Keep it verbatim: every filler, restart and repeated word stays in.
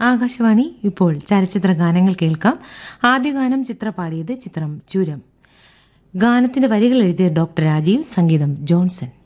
ആകാശവാണി. ഇപ്പോൾ ചലച്ചിത്ര ഗാനങ്ങൾ കേൾക്കാം. ആദ്യ ഗാനം ചിത്ര പാടിയത് ചിത്രം ചുരം. ഗാനത്തിന്റെ വരികൾ എഴുതിയ ഡോക്ടർ രാജീവ്, സംഗീതം ജോൺസൺ.